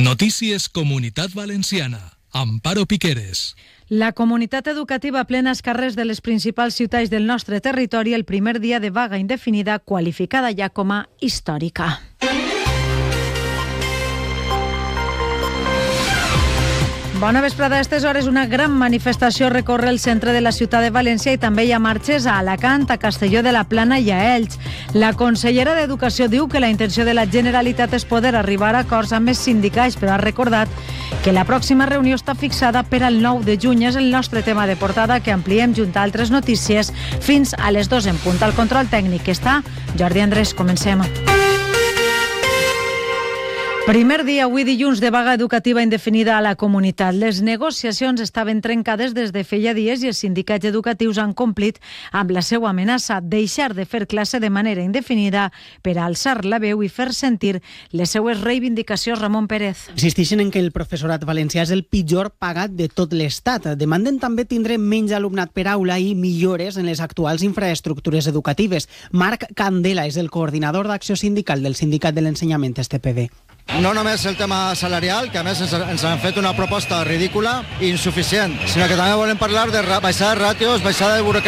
Notícies Comunitat Valenciana. Amparo Piqueres. La comunitat educativa plena als carrers de les principals ciutats del nostre territori el primer dia de vaga indefinida qualificada ja com a històrica. Bona vesprada. A aquestes hores una gran manifestació recorre el centre de la ciutat de València i també hi ha marxes a Alacant, a Castelló de la Plana i a Elx. La consellera d'Educació diu que la intenció de la Generalitat és poder arribar a acords amb els sindicats, però ha recordat que la pròxima reunió està fixada per al 9 de juny. És el nostre tema de portada que ampliem junt a altres notícies fins a les 2 en punt. Al control tècnic està Jordi Andrés. Comencem. Primer dia, avui dilluns, de vaga educativa indefinida a la comunitat. Les negociacions estaven trencades des de feia dies i els sindicats educatius han complit amb la seva amenaça: deixar de fer classe de manera indefinida per a alçar la veu i fer sentir les seues reivindicacions. Ramon Pérez. Insisteixen en que el professorat valencià és el pitjor pagat de tot l'Estat. Demanden també tindre menys alumnat per aula i millores en les actuals infraestructures educatives. Marc Candela és el coordinador d'acció sindical del Sindicat de l'Ensenyament STPB. No només el tema salarial, que a més ens han fet una proposta ridícula i insuficient, sinó que també volem parlar de baixar de ràtios, baixada de burocràcia.